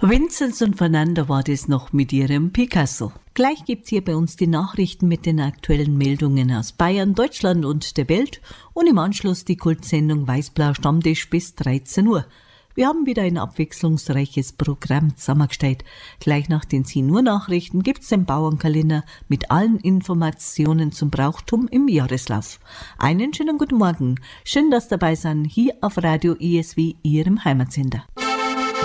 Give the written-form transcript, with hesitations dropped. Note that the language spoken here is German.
Vinzenz und Fernanda war das noch mit ihrem Picasso. Gleich gibt's hier bei uns die Nachrichten mit den aktuellen Meldungen aus Bayern, Deutschland und der Welt und im Anschluss die Kultsendung Weißblau Stammtisch bis 13 Uhr. Wir haben wieder ein abwechslungsreiches Programm zusammengestellt. Gleich nach den 10 Uhr Nachrichten gibt's den Bauernkalender mit allen Informationen zum Brauchtum im Jahreslauf. Einen schönen guten Morgen. Schön, dass dabei sind hier auf Radio ISW, Ihrem Heimatsender.